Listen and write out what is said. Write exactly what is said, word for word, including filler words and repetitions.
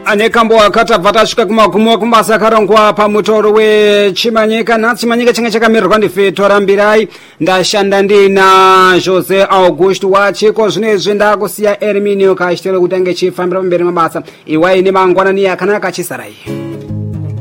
anekambo akatabva tasvika kumagumo kumbasa akarongwa pamutoro wechimanyika. nhasi chimanyika chinge chakamirwa ndife torambirai. ndashanda ndina Jose Augusto wachiko. zvinezvi ndakusiya Erminio Kashitelo kuti ange chifambira pamberi mabasa. iwai nemangwanani akanaka chisarai.